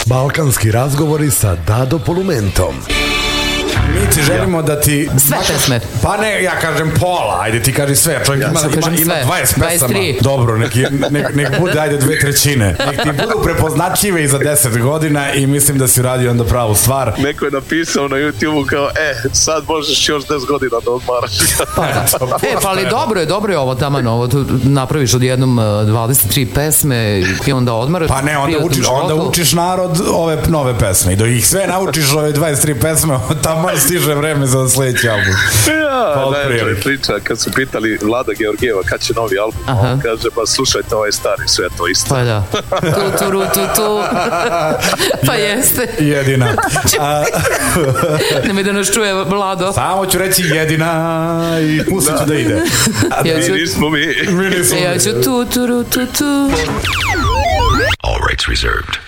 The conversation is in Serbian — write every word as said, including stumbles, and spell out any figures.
Balkanski razgovori sa Dado Polumentom. Mi ti želimo da ti... Sve pesme. Pa ne, ja kažem pola, ajde ti kaži sve. Čovjek ja ima, ima, ima dvadeset pesama. Dobro, nek, nek, nek bude, ajde, dve trećine. Nek ti budu prepoznatljive i za deset godina i mislim da si radio onda pravu stvar. Neko je napisao na YouTube-u kao, e, sad možeš još deset godina da odmaraš. Pa, e, pa ali dobro je, dobro je ovo taman, ovo tu napraviš odjednom dvadeset tri pesme i onda odmaraš. Pa ne, onda učiš, onda učiš narod ove nove pesme i dok ih sve naučiš ove dvadeset tri pesme, tamo stiže vreme za sledeći album. Ja, najbolja priča, kad su pitali Vlada Georgijeva kad će novi album, aha, on kaže, pa slušajte, ovaj stari, sve je to isto. Pa da, tu, tu, tu, tu, pa jeste. Jedina. Nemoj da nas čuje Vlado. Samo ću reći jedina i pustit ću da ide. Mi nismo mi. Mi nismo mi. Ja ću tu, tu, tu, tu. All rights reserved.